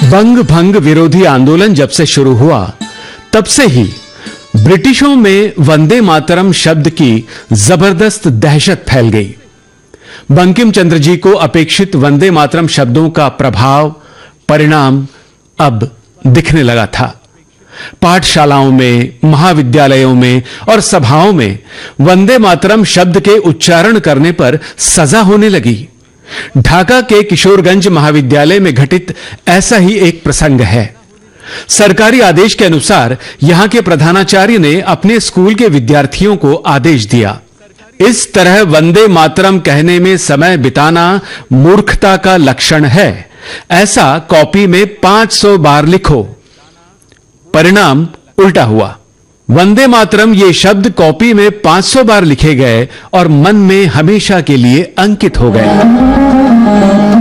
बंग भंग विरोधी आंदोलन जब से शुरू हुआ तब से ही ब्रिटिशों में वंदे मातरम शब्द की जबरदस्त दहशत फैल गई। बंकिम चंद्र जी को अपेक्षित वंदे मातरम शब्दों का प्रभाव परिणाम अब दिखने लगा था। पाठशालाओं में, महाविद्यालयों में और सभाओं में वंदे मातरम शब्द के उच्चारण करने पर सजा होने लगी। ढाका के किशोरगंज महाविद्यालय में घटित ऐसा ही एक प्रसंग है। सरकारी आदेश के अनुसार यहां के प्रधानाचार्य ने अपने स्कूल के विद्यार्थियों को आदेश दिया, इस तरह वंदे मातरम कहने में समय बिताना मूर्खता का लक्षण है। ऐसा कॉपी में 500 बार लिखो। परिणाम उल्टा हुआ। वंदे मातरम ये शब्द कॉपी में 500 बार लिखे गए और मन में हमेशा के लिए अंकित हो गए।